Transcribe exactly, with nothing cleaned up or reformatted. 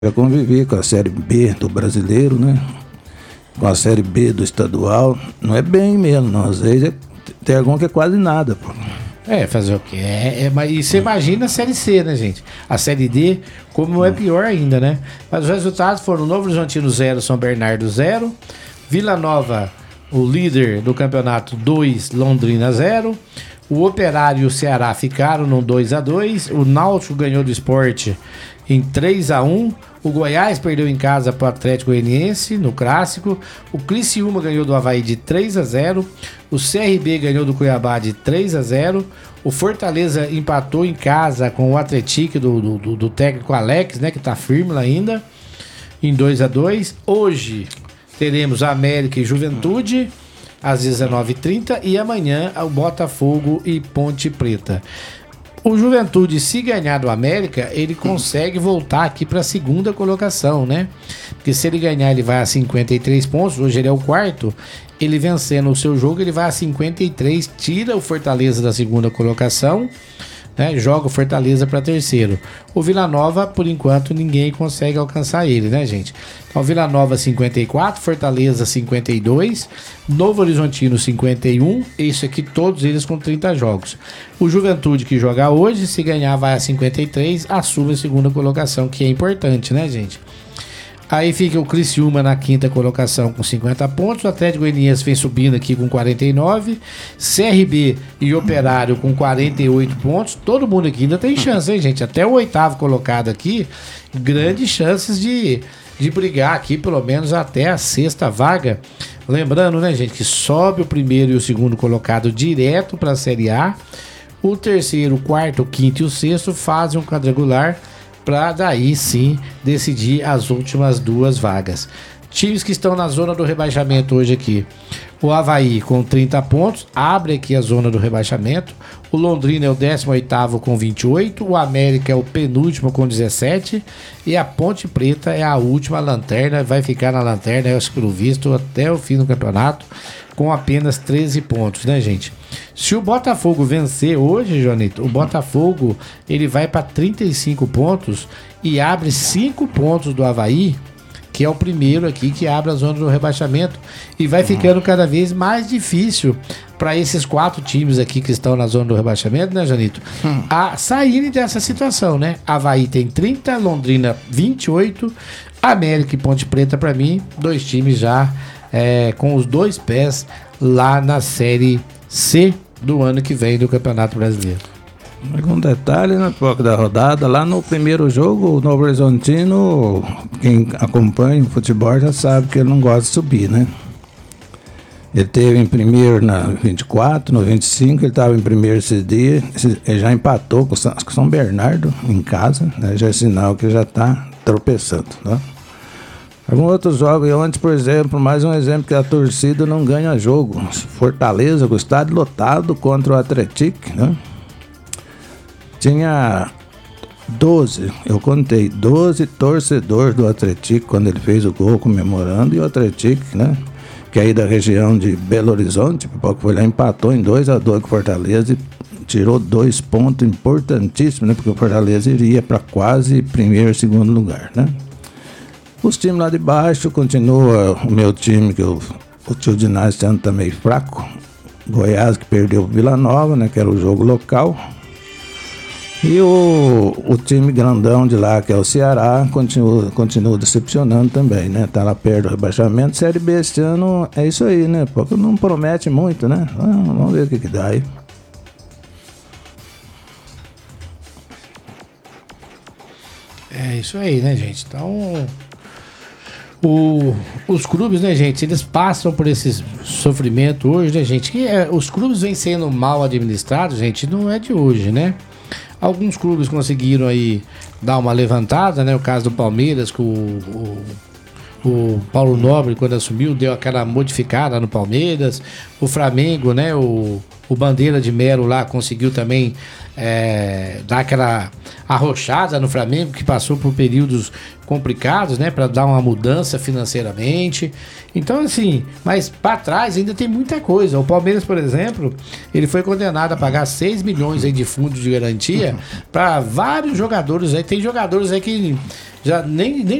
Já convivi com a Série B do brasileiro, né? Com a Série B do estadual. Não é bem mesmo, não. Às vezes é, tem algum que é quase nada, pô. É, fazer o quê? É, é, mas e você imagina a Série C, né, gente? A Série D, como é pior ainda, né? Mas os resultados foram Novo Horizontino zero, São Bernardo zero, Vila Nova, o líder do campeonato dois, Londrina zero, o Operário e o Ceará ficaram no dois a dois, o Náutico ganhou do Sport em três a um, o Goiás perdeu em casa para o Atlético Goianiense no Clássico, o Criciúma ganhou do Avaí de três a zero, o C R B ganhou do Cuiabá de três a zero, o Fortaleza empatou em casa com o Atlético do, do, do técnico Alex, né, que está firme lá ainda, em dois a dois. Hoje teremos América e Juventude às dezenove e trinta e amanhã o Botafogo e Ponte Preta. O Juventude, se ganhar do América, ele consegue voltar aqui para a segunda colocação, né? Porque se ele ganhar, ele vai a cinquenta e três pontos. Hoje ele é o quarto. Ele vencendo o seu jogo, ele vai a cinquenta e três, tira o Fortaleza da segunda colocação, né? Joga o Fortaleza para terceiro. O Vila Nova, por enquanto, ninguém consegue alcançar ele, né, gente? Então, Vila Nova cinquenta e quatro, Fortaleza cinquenta e dois, Novo Horizontino cinquenta e um, isso aqui todos eles com trinta jogos. O Juventude, que joga hoje, se ganhar vai a cinquenta e três, assume a segunda colocação, que é importante, né, gente? Aí fica o Criciúma na quinta colocação com cinquenta pontos, o Atlético Goianiense vem subindo aqui com quarenta e nove, C R B e Operário com quarenta e oito pontos, todo mundo aqui ainda tem chance, hein, gente? Até o oitavo colocado aqui, grandes chances de, de brigar aqui, pelo menos até a sexta vaga. Lembrando, né, gente, que sobe o primeiro e o segundo colocado direto para a Série A, o terceiro, o quarto, o quinto e o sexto fazem um quadrangular para daí sim decidir as últimas duas vagas. Times que estão na zona do rebaixamento hoje aqui: o Avaí com trinta pontos, abre aqui a zona do rebaixamento. O Londrina é o décimo oitavo com vinte e oito, o América é o penúltimo com dezessete e a Ponte Preta é a última lanterna, vai ficar na lanterna, eu acho, pelo visto, até o fim do campeonato, com apenas treze pontos, né, gente? Se o Botafogo vencer hoje, Jonito, o Botafogo ele vai para trinta e cinco pontos e abre cinco pontos do Avaí, que é o primeiro aqui que abre a zona do rebaixamento, e vai ficando cada vez mais difícil para esses quatro times aqui que estão na zona do rebaixamento, né, Janito? Hum. A saírem dessa situação, né? Avaí tem trinta, Londrina vinte e oito, América e Ponte Preta, para mim, dois times já é, com os dois pés lá na Série C do ano que vem do Campeonato Brasileiro. Um detalhe, né, pouco da rodada, lá no primeiro jogo, o Novo Horizontino, quem acompanha o futebol já sabe que ele não gosta de subir, né? Ele teve em primeiro na vinte e quatro, no vinte e cinco, ele estava em primeiro esse dia, ele já empatou com o São Bernardo em casa, né? Já é sinal que já está tropeçando, né? Alguns outros jogos, e antes, por exemplo, mais um exemplo que a torcida não ganha jogo. Fortaleza, com o estádio lotado contra o Atlético, né? Tinha doze, eu contei, doze torcedores do Atlético quando ele fez o gol comemorando, e o Atlético, né, que é aí da região de Belo Horizonte, o foi lá, empatou em dois a dois com o Fortaleza e tirou dois pontos importantíssimos, né, porque o Fortaleza iria para quase primeiro e segundo lugar, né. Os times lá de baixo, continua o meu time, que eu, o tio Dinásio este ano tá meio fraco, Goiás, que perdeu o Vila Nova, né, que era o jogo local. E o, o time grandão de lá, que é o Ceará, continua, continua decepcionando também, né? Tá lá perto do rebaixamento. Série B este ano é isso aí, né? Porque não promete muito, né? Ah, vamos ver o que que dá aí. É isso aí, né, gente? Então, o, os clubes, né, gente, eles passam por esse sofrimento hoje, né, gente? Que é, os clubes vêm sendo mal administrados, gente, não é de hoje, né? Alguns clubes conseguiram aí dar uma levantada, né? O caso do Palmeiras, com o, o, o Paulo Nobre, quando assumiu, deu aquela modificada no Palmeiras. O Flamengo, né? O, o Bandeira de Melo lá conseguiu também é, dar aquela arrochada no Flamengo, que passou por períodos complicados, né? Para dar uma mudança financeiramente. Então, assim, mas para trás ainda tem muita coisa. O Palmeiras, por exemplo, ele foi condenado a pagar seis milhões aí de fundo de garantia para vários jogadores aí. Tem jogadores aí que já nem, nem